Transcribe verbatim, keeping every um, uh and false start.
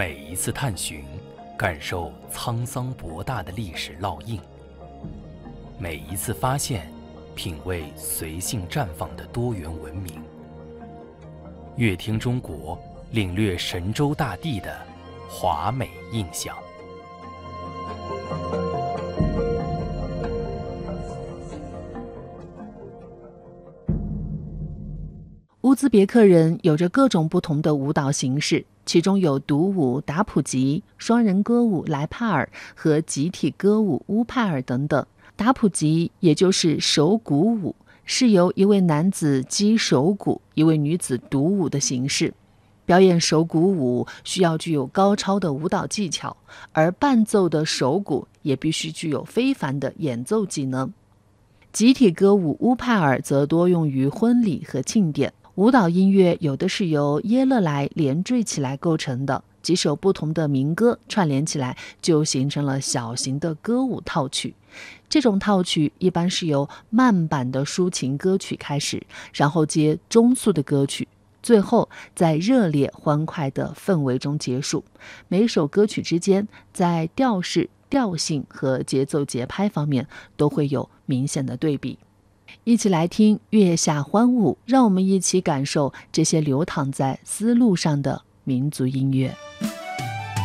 每一次探寻，感受沧桑博大的历史烙印；每一次发现，品味随性绽放的多元文明。乐听中国，领略神州大地的华美印象。 乌兹别克人有着各种不同的舞蹈形式，其中有独舞达普吉、双人歌舞莱帕尔和集体歌舞乌帕尔等等。达普吉也就是手鼓舞，是由一位男子击手鼓，一位女子独舞的形式。表演手鼓舞需要具有高超的舞蹈技巧，而伴奏的手鼓也必须具有非凡的演奏技能。集体歌舞乌帕尔则多用于婚礼和庆典。舞蹈音乐有的是由耶勒来连缀起来构成的，几首不同的民歌串联起来，就形成了小型的歌舞套曲。这种套曲一般是由慢板的抒情歌曲开始，然后接中速的歌曲，最后在热烈欢快的氛围中结束。每首歌曲之间在调式、调性和节奏节拍方面都会有明显的对比。一起来听月下欢舞，让我们一起感受这些流淌在丝路上的民族音乐。